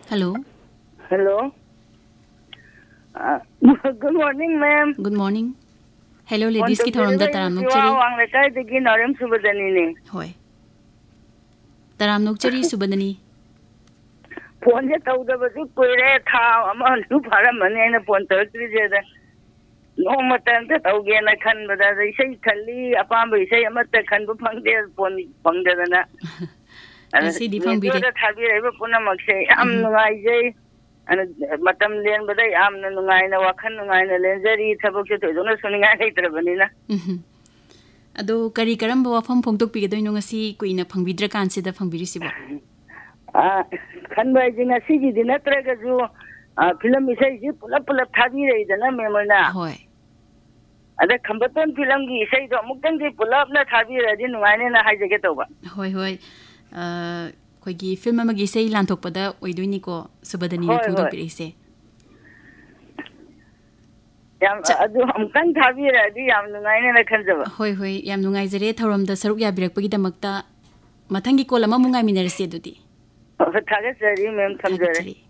Hello. Hello. Good morning, ma'am. Good morning. Hello, ladies ki thoram da taram nuk chari. Wang le kai de gi naram subadani ne. Hoy. Taram nuk chari subadani. Phone je tau da basu koire tha ama lu phara mane na phone tar tri je da. No matan ta tau ge na khan bada sai khalli apam bai sai ama ta khan bu phang de phone phang da na. Asi di phang bi de. Da thabi re ba puna mak sai am ngai je. Ana matam len bada am na ngai na wakhan ngai na len jari thabuk se to jona suninga hai trabani na. Ado kari karamba wafam phongtok pi gedoi no ngasi kuina phangbidra kansi da phangbiri sibo. Khan bai jinga sigi di natra ga ju film isai ji pula thabi re da na memona. Hoy. Ada khambaton film gi isai do mukdang ji pula na thabi re di ngai ne na hai jage to ba. Hoy hoy. Koigi film amagi sei lanthok pada oidoi ko subadani na phongtok pi se. Yam adu amkang thabi re di yam ngai ne na khanjaba. Hoy hoy yam nungai jare thorom da saruk ya birak pagi damakta mathangi kola ma mungai minerse dudi. Thaga sari mem thamjare.